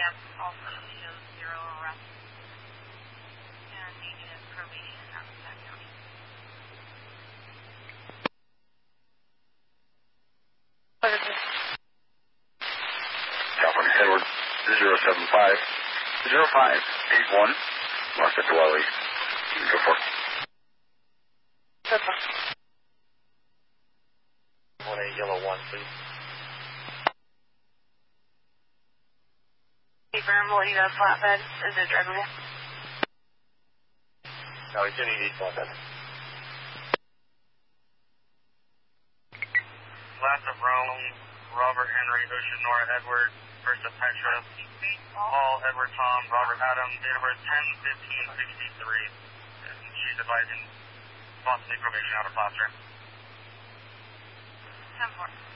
Yep, also shows 0 arrest. And needed probation out of that county. What is this? California Edward 075-0581. Mark at Dwelly. Go for it. Good one. 18 Yellow 1, please. Hey, Burnable, you got a flatbed? Is it drivable? No, he's going to need flatbed. Last of Rome, Robert Henry, Ocean Nora Edward, first of Petra, Paul Edward Tom, Robert Adam, date of birth 10/15/63. She's advising possibly probation out of classroom. 10-4.